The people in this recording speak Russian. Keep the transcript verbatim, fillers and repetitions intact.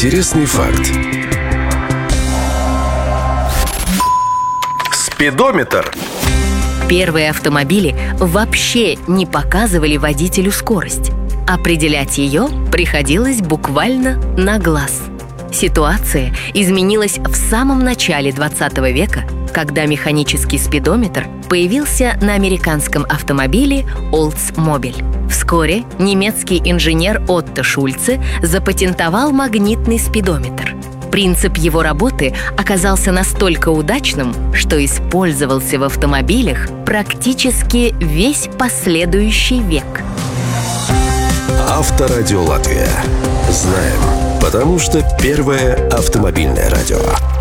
Интересный факт. Спидометр. Первые автомобили вообще не показывали водителю скорость. Определять ее приходилось буквально на глаз. Ситуация изменилась в самом начале двадцатого века, когда механический спидометр появился на американском автомобиле Oldsmobile. Вскоре немецкий инженер Отто Шульце запатентовал магнитный спидометр. Принцип его работы оказался настолько удачным, что использовался в автомобилях практически весь последующий век. Авторадио Латвия. Знаем, потому что первое автомобильное радио.